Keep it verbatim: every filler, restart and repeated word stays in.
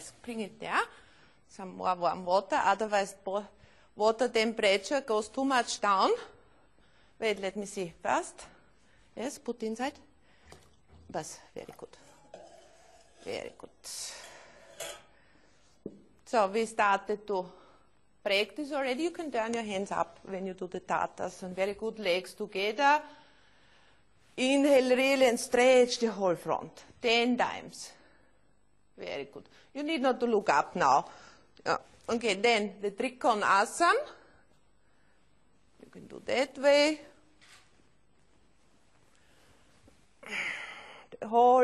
Yes, bring it there. Some more warm water, otherwise water temperature goes too much down. Wait, let me see first. Yes, put inside. Bas, very good. Very good. So we started to practice already. You can turn your hands up when you do the tatas, and very good, legs together. Inhale really and stretch the whole front. Ten times. Very good. You need not to look up now. Yeah. Okay, then the Trikonasana. You can do that way. The whole